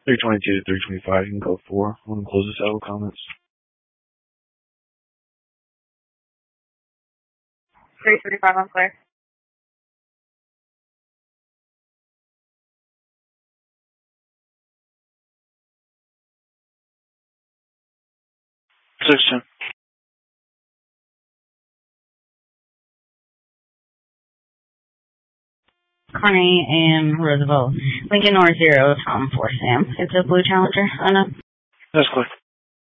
322 to 325, you can go 4. I'm going to close this out with comments. 335 on clear. Position. Kearney and Roosevelt. Lincoln North 0, Tom 4 Sam. It's a blue Challenger. Oh no. That's clear.